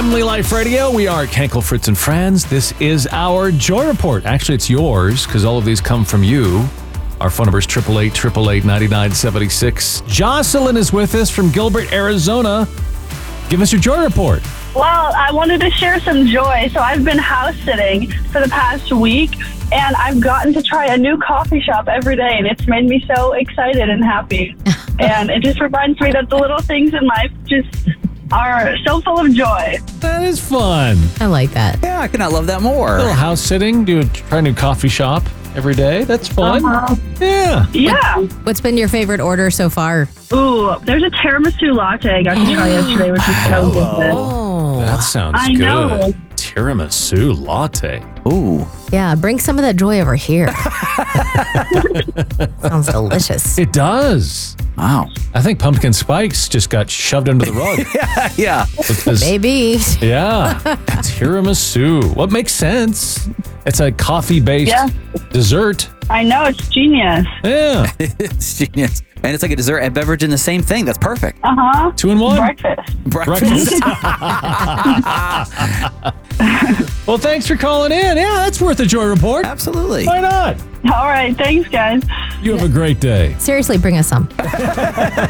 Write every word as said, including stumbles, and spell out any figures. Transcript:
Family Life Radio. We are Kenkel, Fritz, and Friends. This is our Joy Report. Actually, it's yours because all of these come from you. Our phone number is eight eight eight, eight eight eight, nine nine seven six. Jocelyn is with us from Gilbert, Arizona. Give us your Joy Report. Well, I wanted to share some joy. So I've been house sitting for the past week, and I've gotten to try a new coffee shop every day, and it's made me so excited and happy. And it just reminds me that the little things in life just are so full of joy. That is fun. I like that. Yeah, I cannot love that more. A little house sitting, do a, try a new coffee shop every day. That's fun. Uh-huh. Yeah. Yeah. What's been your favorite order so far? Ooh, there's a tiramisu latte I got to try yesterday, which is so good. Oh, That sounds I good. know. Tiramisu latte. Ooh. yeah. Bring some of that joy over here. Sounds delicious. It does. Wow. I think pumpkin spice just got shoved under the rug. yeah, yeah. With this- Maybe. Yeah. Tiramisu. What makes sense? It's a coffee-based Yeah. dessert. I know, it's genius. Yeah. It's genius. And it's like a dessert and beverage in the same thing. That's perfect. Uh-huh. Two in one. Breakfast. Breakfast. Well, thanks for calling in. Yeah, that's worth a Joy Report. Absolutely. Why not? All right, thanks, guys. You have a great day. Seriously, bring us some.